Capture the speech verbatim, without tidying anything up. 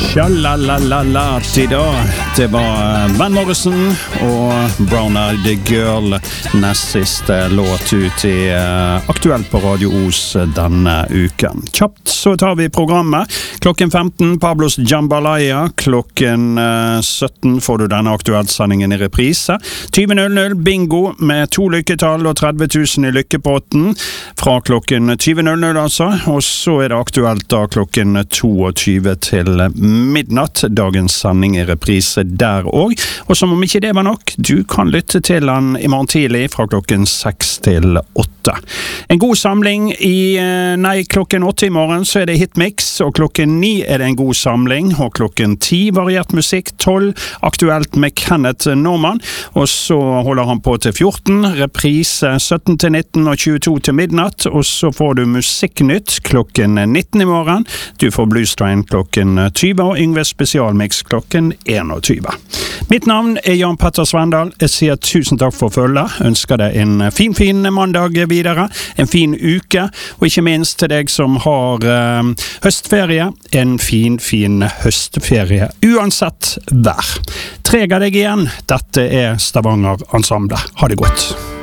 Tja-la-la-la-la til da. Det var Van Morrison og Brown Eyed Girl, nest siste låt ut i uh, Aktuelt på Radio Os denne uken. Kjapt så tar vi programmet. Klokken femten Pablos Jambalaya. Klokken uh, sytten får du denne Aktuelt-sendingen i reprise. tyve null null bingo med to lykketall og tretti tusen i lykkepotten fra klokken tyve null null altså. Og så er det Aktuelt da klokken tjueto til midnatt. Dagens sending i reprise der også. Og som om ikke det var nok, du kan lytte til den i morgen tidlig fra klokken seks til åtte. En god samling i, nei, klokken åtte i morgen så er det Hitmix, og klokken ni er det en god samling, og klokken ti variert musikk, tolv Aktuelt med Kenneth Norman, og så holder han på til fjorten, reprise sytten til nitten og tjueto til midnatt, og så får du Musikknytt klokken nitten i morgen. Du får Bluestrain klokken tyve og Yngve Spesialmix klokken tjueen. Mitt navn er Jan Petter Svendal. Jeg sier tusen takk for følget. Ønsker deg en fin, fin mandag videre, en fin uke, og ikke minst til deg som har uh, høstferie, en fin, fin høstferie, uansett vær. Treg av deg igjen. Dette er Stavanger Ensemble. Ha det godt.